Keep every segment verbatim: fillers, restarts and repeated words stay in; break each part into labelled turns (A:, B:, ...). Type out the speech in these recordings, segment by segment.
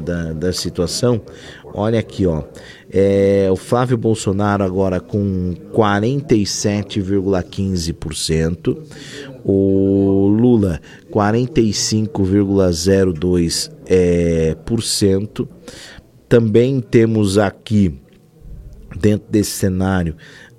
A: da, da situação, olha aqui, ó, é, o Flávio Bolsonaro agora com quarenta e sete vírgula quinze por cento, o Lula quarenta e cinco vírgula zero dois por cento, é, por cento. Também temos aqui, dentro desse cenário,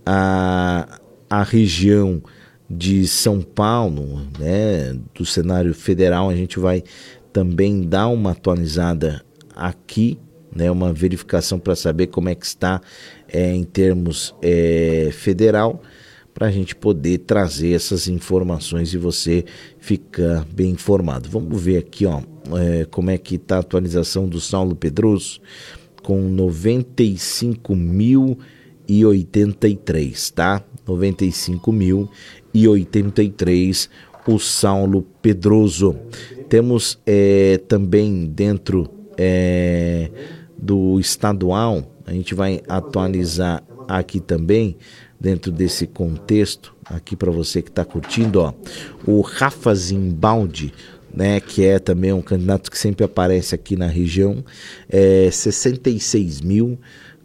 A: a, a região de São Paulo, né, do cenário federal. A gente vai também dar uma atualizada aqui, né, uma verificação para saber como é que está é, em termos é, federal, para a gente poder trazer essas informações e você ficar bem informado. Vamos ver aqui, ó, é, como é que está a atualização do Saulo Pedroso, com noventa e cinco mil e oitenta e três, tá? noventa e cinco mil e oitenta e três o Saulo Pedroso. Temos é, também dentro é, do estadual, a gente vai atualizar aqui também, dentro desse contexto, aqui para você que está curtindo, ó, o Rafa Zimbaldi, né, que é também um candidato que sempre aparece aqui na região, é sessenta e seis mil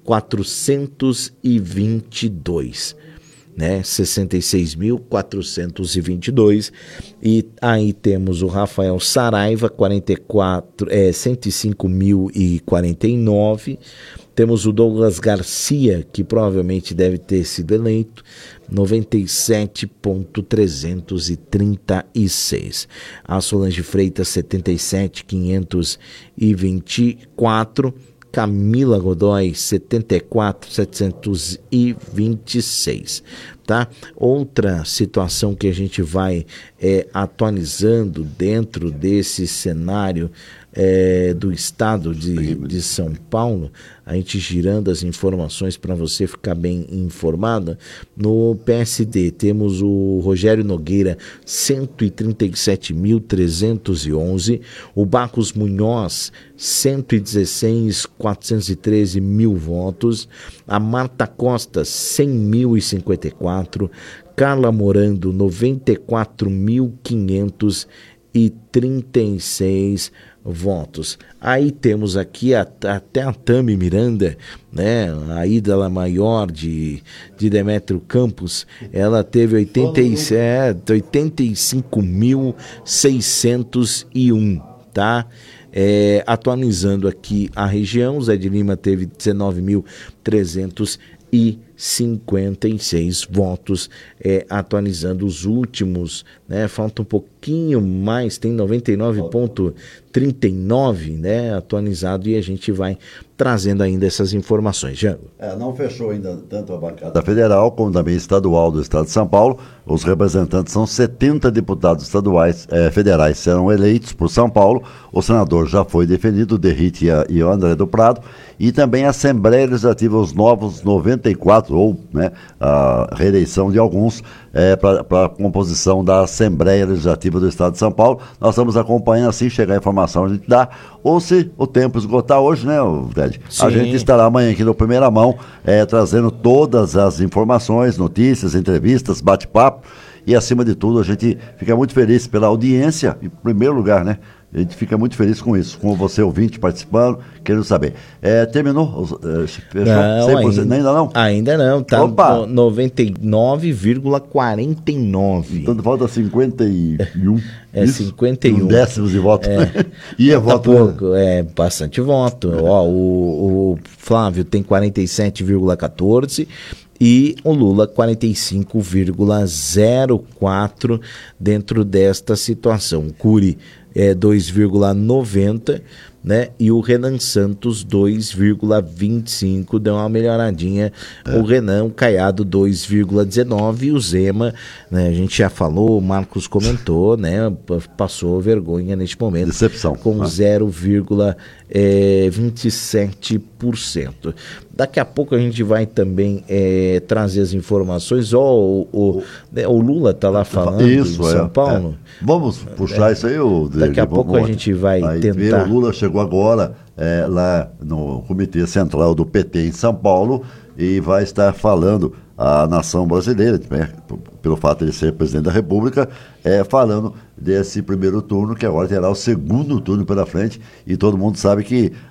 A: quatrocentos e vinte e dois, né, sessenta e seis mil quatrocentos e vinte e dois, e aí temos o Rafael Saraiva, quarenta e quatro, é, cento e cinco mil e quarenta e nove, temos o Douglas Garcia, que provavelmente deve ter sido eleito, noventa e sete mil trezentos e trinta e seis. A Solange Freitas, setenta e sete mil quinhentos e vinte e quatro. Camila Godoy, setenta e quatro mil setecentos e vinte e seis. Tá? Outra situação que a gente vai é, atualizando dentro desse cenário é, do estado de, de São Paulo, a gente girando as informações para você ficar bem informado. No P S D temos o Rogério Nogueira, cento e trinta e sete mil trezentos e onze, o Bacos Munhoz, cento e dezesseis mil quatrocentos e treze mil votos, a Marta Costa, cem mil e cinquenta e quatro, Carla Morando, noventa e quatro mil quinhentos e trinta e seis votos. Aí temos aqui a, até a Tami Miranda, né, a ídola maior de, de Demétrio Campos, ela teve oitenta e sete, oitenta e cinco mil seiscentos e um, tá? É, atualizando aqui a região, Zé de Lima teve dezenove mil trezentos e cinquenta e seis votos, é, atualizando os últimos, né? Falta um pouquinho mais, tem noventa e nove vírgula trinta e nove, né? Atualizado, e a gente vai trazendo ainda essas informações. Jango.
B: É, não fechou ainda tanto a bancada federal como também estadual do estado de São Paulo. Os representantes são setenta deputados estaduais, eh, federais serão eleitos por São Paulo. O senador já foi definido, o Derrite e o André do Prado. E também a Assembleia Legislativa, os novos noventa e quatro, ou né, a reeleição de alguns é, para a composição da Assembleia Legislativa do Estado de São Paulo. Nós estamos acompanhando, assim chegar a informação a gente dá, ou se o tempo esgotar hoje, né, Ted?
A: Sim.
B: A gente estará amanhã aqui no Primeira Mão, é, trazendo todas as informações, notícias, entrevistas, bate-papo, e acima de tudo a gente fica muito feliz pela audiência, em primeiro lugar, né? A gente fica muito feliz com isso, com você ouvinte participando, querendo saber. É, terminou? É, fechou?
A: Não,
B: cem por cento,
A: ainda,
B: ainda não?
A: Ainda não, tá
B: Opa!
A: no noventa e nove vírgula quarenta e nove.
B: Então falta cinquenta e um.
A: É,
B: isso?
A: cinquenta e um.
B: Um décimos de voto.
A: É,
B: e é
A: voto
B: voto.
A: É bastante voto. É. Ó, o, o Flávio tem quarenta e sete vírgula quatorze e o Lula quarenta e cinco vírgula zero quatro dentro desta situação. O Cury é dois vírgula noventa, né? E o Renan Santos dois vírgula vinte e cinco, deu uma melhoradinha. É. O Renan, o Caiado dois vírgula dezenove e o Zema, né? A gente já falou, o Marcos comentou, né? Passou vergonha neste momento.
B: Decepção.
A: Com
B: ah.
A: zero vírgula vinte e sete por cento. Daqui a pouco a gente vai também é, trazer as informações. Ó, o, o, né, o Lula está lá falando
B: isso,
A: em São
B: é,
A: Paulo.
B: É. Vamos puxar é. isso aí, o
A: Daqui a pouco a gente vai
B: aí
A: tentar.
B: O Lula chegou agora é, lá no Comitê Central do P T em São Paulo e vai estar falando à nação brasileira, né, pelo fato de ele ser presidente da República, é, falando desse primeiro turno, que agora terá o segundo turno pela frente, e todo mundo sabe que